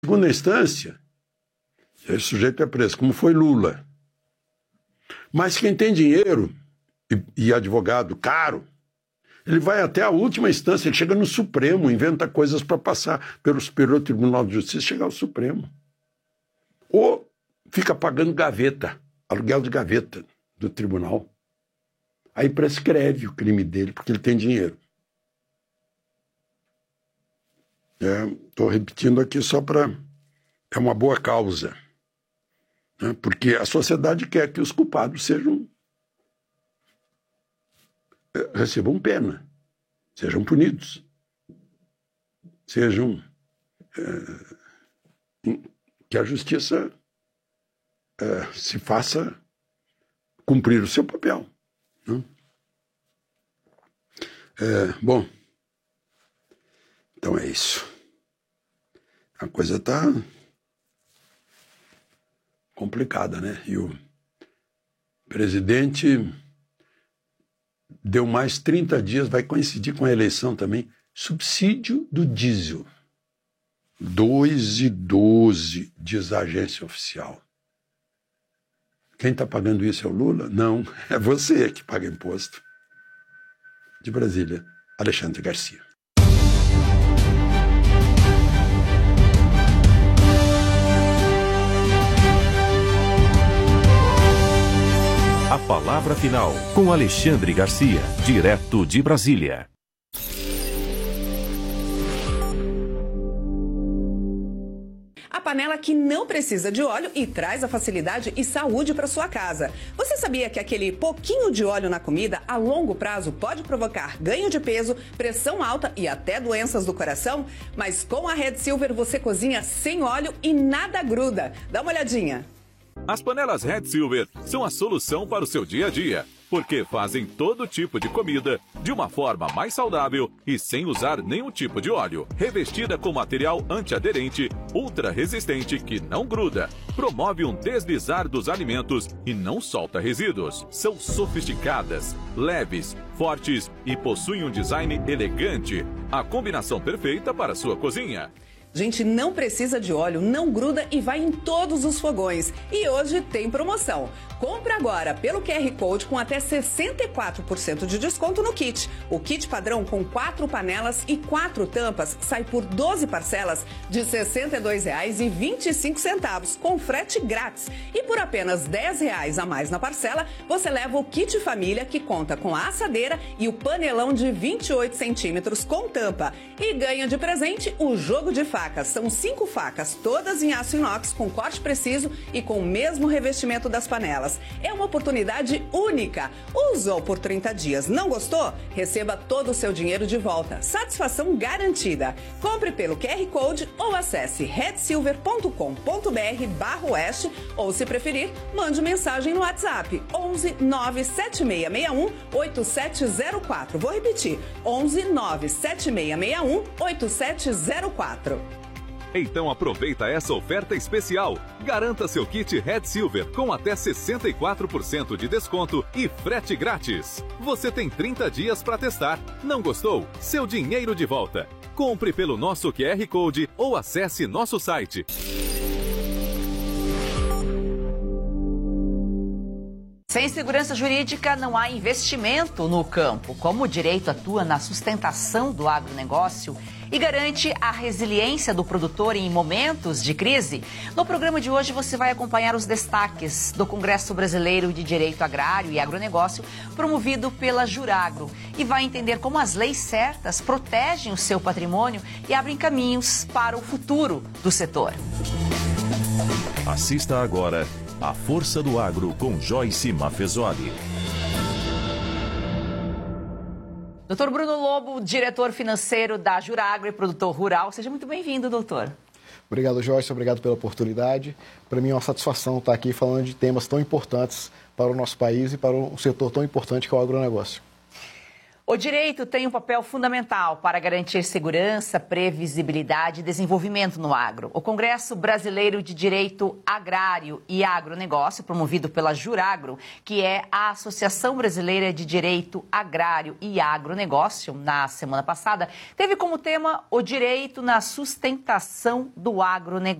Segunda instância, esse sujeito é preso, como foi Lula. Mas quem tem dinheiro e advogado caro, ele vai até a última instância, ele chega no Supremo, inventa coisas para passar pelo Superior Tribunal de Justiça e chegar ao Supremo. Ou fica pagando gaveta, aluguel de gaveta do tribunal. Aí prescreve o crime dele, porque ele tem dinheiro. Estou repetindo aqui só para... É uma boa causa. Né? Porque a sociedade quer que os culpados recebam pena, sejam punidos, que a justiça se faça cumprir o seu papel. Né? Bom, então é isso. A coisa está complicada, né? E o presidente deu mais 30 dias, vai coincidir com a eleição também, subsídio do diesel. 2,12, diz a agência oficial. Quem está pagando isso é o Lula? Não, é você que paga imposto. De Brasília, Alexandre Garcia. A palavra final com Alexandre Garcia, direto de Brasília. A panela que não precisa de óleo e traz a facilidade e saúde para sua casa. Você sabia que aquele pouquinho de óleo na comida, a longo prazo, pode provocar ganho de peso, pressão alta e até doenças do coração? Mas com a Red Silver você cozinha sem óleo e nada gruda. Dá uma olhadinha. As panelas Red Silver são a solução para o seu dia a dia, porque fazem todo tipo de comida de uma forma mais saudável e sem usar nenhum tipo de óleo. Revestida com material antiaderente, ultra resistente que não gruda, promove um deslizar dos alimentos e não solta resíduos. São sofisticadas, leves, fortes e possuem um design elegante. A combinação perfeita para a sua cozinha. Gente, não precisa de óleo, não gruda e vai em todos os fogões. E hoje tem promoção. Compre agora pelo QR Code com até 64% de desconto no kit. O kit padrão com 4 panelas e 4 tampas sai por 12 parcelas de R$ 62,25, com frete grátis. E por apenas R$ 10 a mais na parcela, você leva o kit família, que conta com a assadeira e o panelão de 28 centímetros com tampa. E ganha de presente o jogo de facas. São 5 facas, todas em aço inox, com corte preciso e com o mesmo revestimento das panelas. É uma oportunidade única. Usou por 30 dias, não gostou? Receba todo o seu dinheiro de volta. Satisfação garantida. Compre pelo QR Code ou acesse redsilver.com.br/oeste ou, se preferir, mande mensagem no WhatsApp 11 97661 8704. Vou repetir, 11 97661 8704. Então aproveita essa oferta especial. Garanta seu kit Red Silver com até 64% de desconto e frete grátis. Você tem 30 dias para testar. Não gostou? Seu dinheiro de volta. Compre pelo nosso QR Code ou acesse nosso site. Sem segurança jurídica, não há investimento no campo. Como o direito atua na sustentação do agronegócio e garante a resiliência do produtor em momentos de crise? No programa de hoje você vai acompanhar os destaques do Congresso Brasileiro de Direito Agrário e Agronegócio, promovido pela Juragro, e vai entender como as leis certas protegem o seu patrimônio e abrem caminhos para o futuro do setor. Assista agora A Força do Agro com Joyce Mafezoli. Doutor Bruno Lobo, diretor financeiro da Juragro e produtor rural. Seja muito bem-vindo, doutor. Obrigado, Joyce. Obrigado pela oportunidade. Para mim é uma satisfação estar aqui falando de temas tão importantes para o nosso país e para um setor tão importante que é o agronegócio. O direito tem um papel fundamental para garantir segurança, previsibilidade e desenvolvimento no agro. O Congresso Brasileiro de Direito Agrário e Agronegócio, promovido pela Juragro, que é a Associação Brasileira de Direito Agrário e Agronegócio, na semana passada, teve como tema o direito na sustentação do agronegócio.